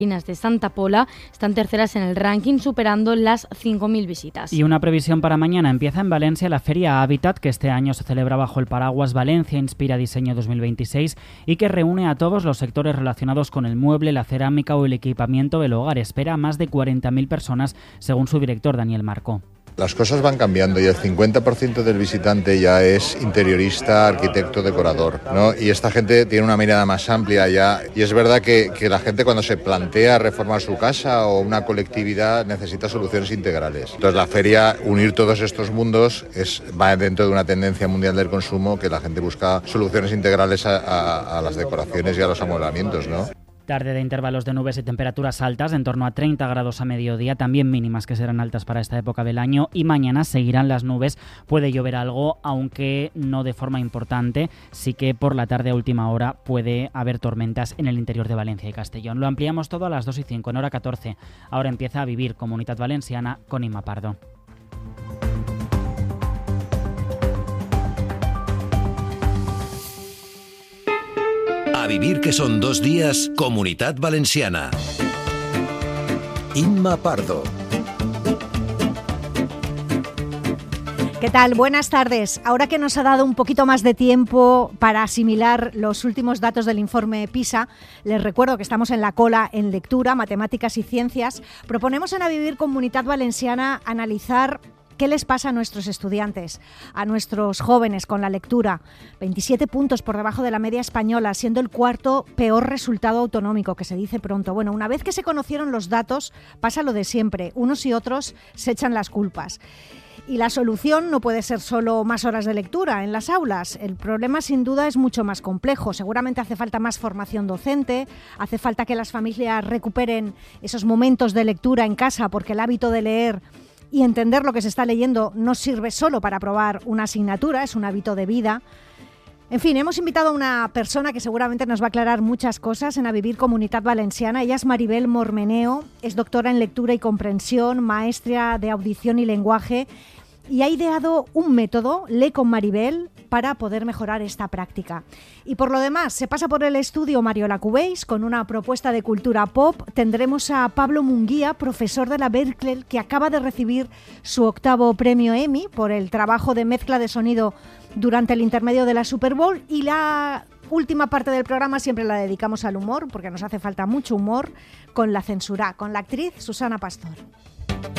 de Santa Pola están terceras en el ranking, superando las 5.000 visitas. Y una previsión para mañana: empieza en Valencia la Feria Hábitat, que este año se celebra bajo el paraguas Valencia Inspira Diseño 2026 y que reúne a todos los sectores relacionados con el mueble, la cerámica o el equipamiento del hogar. Espera a más de 40.000 personas, según su director Daniel Marco. Las cosas van cambiando y el 50% del visitante ya es interiorista, arquitecto, decorador, ¿no? Y esta gente tiene una mirada más amplia ya, y es verdad que la gente, cuando se plantea reformar su casa o una colectividad, necesita soluciones integrales. Entonces la feria, unir todos estos mundos, va dentro de una tendencia mundial del consumo, que la gente busca soluciones integrales a las decoraciones y a los amueblamientos, ¿no? Tarde de intervalos de nubes y temperaturas altas, en torno a 30 grados a mediodía, también mínimas que serán altas para esta época del año, y mañana seguirán las nubes, puede llover algo, aunque no de forma importante, sí que por la tarde a última hora puede haber tormentas en el interior de Valencia y Castellón. Lo ampliamos todo a las 2:05, en hora 14. Ahora empieza a vivir Comunitat Valenciana con Inma Pardo. A vivir, que son 2 días, Comunitat Valenciana. Inma Pardo. ¿Qué tal? Buenas tardes. Ahora que nos ha dado un poquito más de tiempo para asimilar los últimos datos del informe PISA, les recuerdo que estamos en la cola en lectura, matemáticas y ciencias. Proponemos en A Vivir Comunitat Valenciana analizar ¿qué les pasa a nuestros estudiantes, a nuestros jóvenes con la lectura? 27 puntos por debajo de la media española, siendo el cuarto peor resultado autonómico, que se dice pronto. Bueno, una vez que se conocieron los datos, pasa lo de siempre. Unos y otros se echan las culpas. Y la solución no puede ser solo más horas de lectura en las aulas. El problema, sin duda, es mucho más complejo. Seguramente hace falta más formación docente, hace falta que las familias recuperen esos momentos de lectura en casa, porque el hábito de leer y entender lo que se está leyendo no sirve solo para aprobar una asignatura, es un hábito de vida. En fin, hemos invitado a una persona que seguramente nos va a aclarar muchas cosas en A Vivir Comunitat Valenciana. Ella es Maribel Mormeneo, es doctora en lectura y comprensión, maestra de audición y lenguaje, y ha ideado un método, Lee con Maribel, para poder mejorar esta práctica. Y por lo demás, se pasa por el estudio Mariola Cubéis con una propuesta de cultura pop. Tendremos a Pablo Munguía, profesor de la Berklee, que acaba de recibir su 8º premio Emmy por el trabajo de mezcla de sonido durante el intermedio de la Super Bowl. Y la última parte del programa siempre la dedicamos al humor, porque nos hace falta mucho humor, con La Censura, con la actriz Susana Pastor.